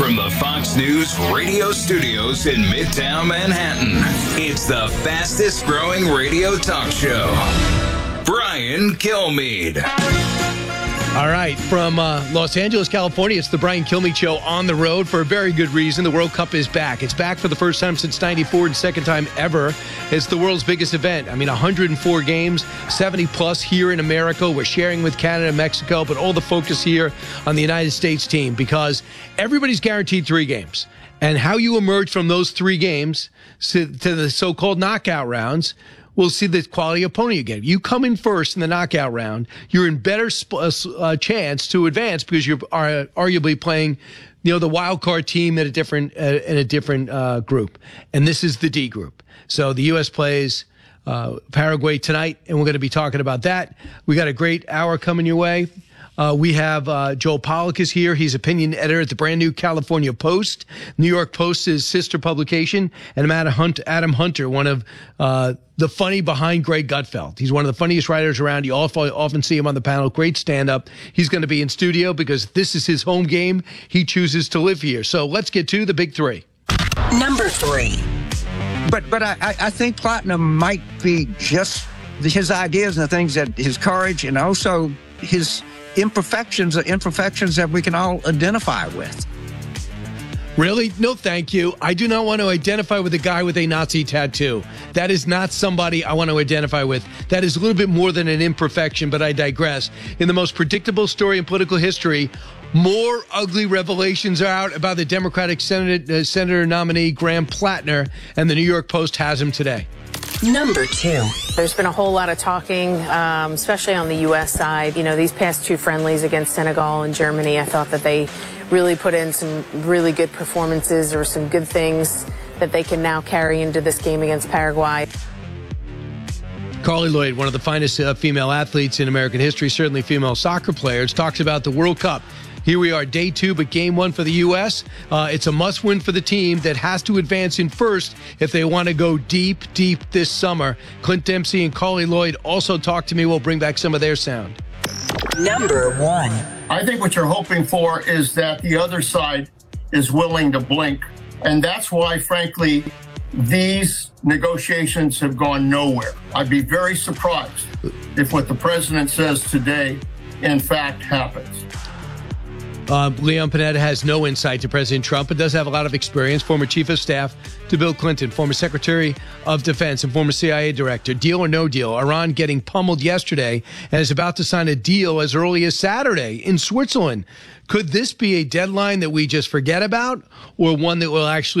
From the Fox News radio studios in Midtown Manhattan, it's the fastest growing radio talk show. Brian Kilmeade. All right, from Los Angeles, California, it's the Brian Kilmeade Show on the road for a very good reason. The World Cup is back. It's back for the first time since '94 and second time ever. It's the world's biggest event. I mean, 104 games, 70 plus here in America. We're sharing with Canada and Mexico, but all the focus here on the United States team because everybody's guaranteed 3 games. And how you emerge from those 3 games to the so-called knockout rounds, we'll see the quality opponent you get. If you come in first in the knockout round, you're in better chance to advance because you're arguably playing, the wild card team in a different group. And this is the D group. So the U.S. plays Paraguay tonight, and we're going to be talking about that. We got a great hour coming your way. We have Joel Pollack is here. He's opinion editor at the brand new California Post. New York Post is sister publication. And Adam Hunter, one of the funny behind Greg Gutfeld. He's one of the funniest writers around. You often see him on the panel. Great stand-up. He's going to be in studio because this is his home game. He chooses to live here. So let's get to the big 3. Number 3. But I think Platinum might be just his ideas and the things that his courage and also his imperfections that we can all identify with. Really? No, thank you. I do not want to identify with a guy with a Nazi tattoo. That is not somebody I want to identify with. That is a little bit more than an imperfection, but I digress. In the most predictable story in political history, more ugly revelations are out about the Democratic Senator nominee Graham Plattner, and the New York Post has him today. Number 2. There's been a whole lot of talking, especially on the U.S. side. These past 2 friendlies against Senegal and Germany, I thought that they really put in some really good performances. There were some good things that they can now carry into this game against Paraguay. Carly Lloyd, one of the finest female athletes in American history, certainly female soccer players, talks about the World Cup. Here we are, day 2, but game 1 for the U.S. It's a must-win for the team that has to advance in first if they want to go deep this summer. Clint Dempsey and Carly Lloyd also talk to me. We'll bring back some of their sound. Number 1. I think what you're hoping for is that the other side is willing to blink. And that's why, frankly, these negotiations have gone nowhere. I'd be very surprised if what the president says today, in fact, happens. Leon Panetta has no insight to President Trump, but does have a lot of experience. Former chief of staff to Bill Clinton, former secretary of defense, and former CIA director. Deal or no deal? Iran getting pummeled yesterday and is about to sign a deal as early as Saturday in Switzerland. Could this be a deadline that we just forget about, or one that will actually